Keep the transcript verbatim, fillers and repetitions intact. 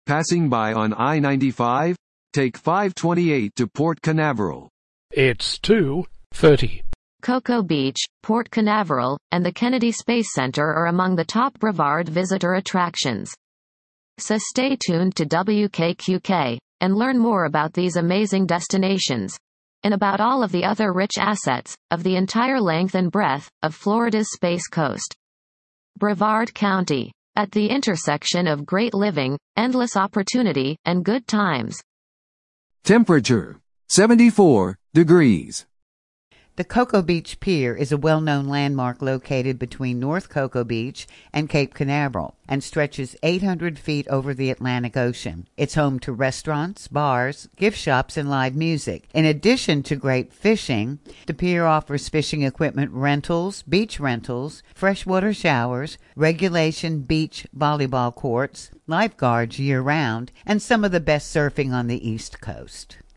Passing by on I ninety-five? Take five twenty-eight to Port Canaveral. It's two thirty. Cocoa Beach, Port Canaveral, and the Kennedy Space Center are among the top Brevard visitor attractions. So stay tuned to W K Q K, and learn more about these amazing destinations, and about all of the other rich assets, of the entire length and breadth, of Florida's Space Coast. Brevard County. At the intersection of great living, endless opportunity, and good times. Temperature: seventy-four degrees. The Cocoa Beach Pier is a well-known landmark located between North Cocoa Beach and Cape Canaveral and stretches eight hundred feet over the Atlantic Ocean. It's home to restaurants, bars, gift shops, and live music. In addition to great fishing, the pier offers fishing equipment rentals, beach rentals, freshwater showers, regulation beach volleyball courts, lifeguards year-round, and some of the best surfing on the East Coast.